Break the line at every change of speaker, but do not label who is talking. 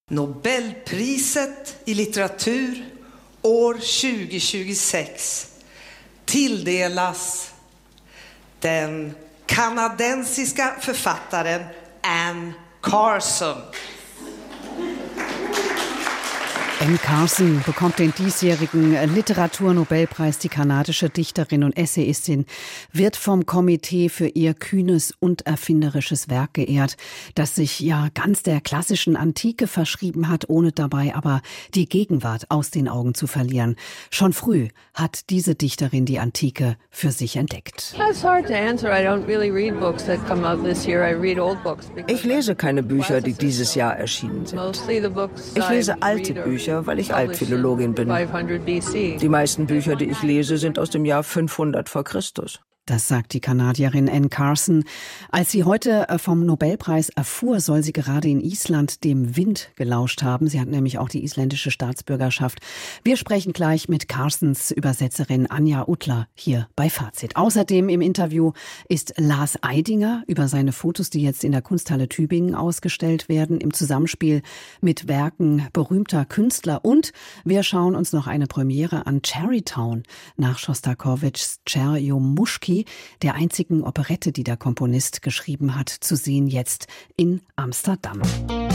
Nobelpriset i litteratur år 2026 tilldelas den kanadensiska författaren Anne Carson.
Anne Carson bekommt den diesjährigen Literaturnobelpreis. Die kanadische Dichterin und Essayistin wird vom Komitee für ihr kühnes und erfinderisches Werk geehrt, das sich ja ganz der klassischen Antike verschrieben hat, ohne dabei aber die Gegenwart aus den Augen zu verlieren. Schon früh hat diese Dichterin die Antike für sich entdeckt.
Ich lese keine Bücher, die dieses Jahr erschienen sind. Ich lese alte Bücher, weil ich Altphilologin bin. Die meisten Bücher, die ich lese, sind aus dem Jahr 500 vor Christus.
Das sagt die Kanadierin Anne Carson. Als sie heute vom Nobelpreis erfuhr, soll sie gerade in Island dem Wind gelauscht haben. Sie hat nämlich auch die isländische Staatsbürgerschaft. Wir sprechen gleich mit Carsons Übersetzerin Anja Utler hier bei Fazit. Außerdem im Interview ist Lars Eidinger über seine Fotos, die jetzt in der Kunsthalle Tübingen ausgestellt werden, im Zusammenspiel mit Werken berühmter Künstler. Und wir schauen uns noch eine Premiere an, Cherrytown, nach Schostakowitschs Czerjomuschki, der einzigen Operette, die der Komponist geschrieben hat, zu sehen jetzt in Amsterdam.